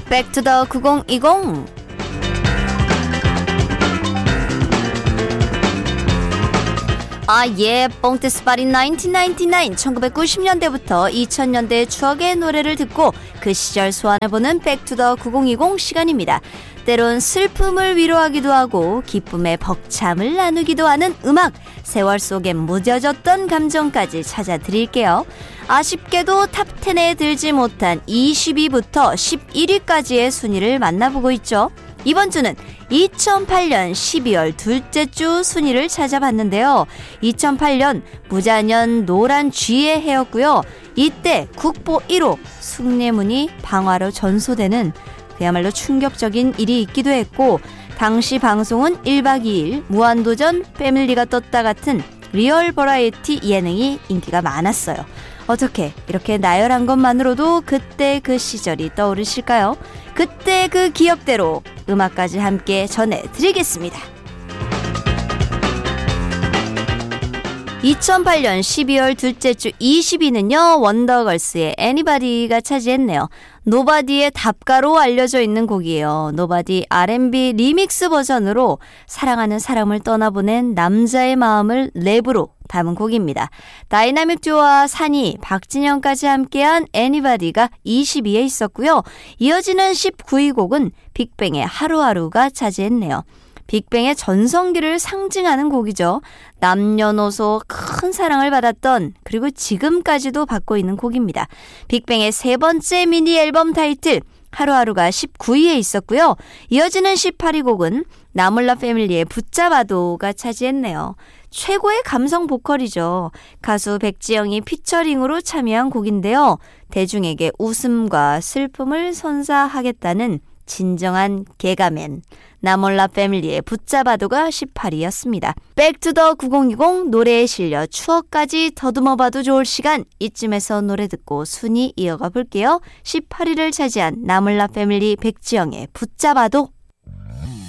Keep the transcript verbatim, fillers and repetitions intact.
백투더 구천이십. 아, 예, 뽕테스파리 천구백구십구, 천구백구십 년대부터 이천 년대 추억의 노래를 듣고 그 시절 소환해보는 백투더 구천이십 시간입니다. 때론 슬픔을 위로하기도 하고 기쁨의 벅참을 나누기도 하는 음악, 세월 속에 무뎌졌던 감정까지 찾아드릴게요. 아쉽게도 탑텐에 들지 못한 이십 위부터 십일 위까지의 순위를 만나보고 있죠. 이번 주는 이천팔 년 십이월 둘째 주 순위를 찾아봤는데요. 이천팔 년 무자년 노란 쥐의 해였고요. 이때 국보 일 호 숭례문이 방화로 전소되는 그야말로 충격적인 일이 있기도 했고, 당시 방송은 일박 이일 무한도전, 패밀리가 떴다 같은 리얼 버라이어티 예능이 인기가 많았어요. 어떻게 이렇게 나열한 것만으로도 그때 그 시절이 떠오르실까요? 그때 그 기억대로 음악까지 함께 전해드리겠습니다. 이천팔 년 십이월 둘째 주 이십 위는요. 원더걸스의 Anybody가 차지했네요. 노바디의 답가로 알려져 있는 곡이에요. 노바디 알앤비 리믹스 버전으로 사랑하는 사람을 떠나보낸 남자의 마음을 랩으로 담은 곡입니다. 다이나믹 듀오와 산이, 박진영까지 함께한 Anybody가 이십 위에 있었고요. 이어지는 십구 위 곡은 빅뱅의 하루하루가 차지했네요. 빅뱅의 전성기를 상징하는 곡이죠. 남녀노소 큰 사랑을 받았던, 그리고 지금까지도 받고 있는 곡입니다. 빅뱅의 세 번째 미니 앨범 타이틀 하루하루가 십구 위에 있었고요. 이어지는 십팔 위 곡은 나몰라 패밀리의 붙잡아도가 차지했네요. 최고의 감성 보컬이죠. 가수 백지영이 피처링으로 참여한 곡인데요. 대중에게 웃음과 슬픔을 선사하겠다는 진정한 개가맨 나몰라 패밀리의 붙잡아도가 십팔 위였습니다. 백투더 구천이십 노래에 실려 추억까지 더듬어봐도 좋을 시간, 이쯤에서 노래 듣고 순위 이어가 볼게요. 십팔 위를 차지한 나몰라 패밀리 백지영의 붙잡아도.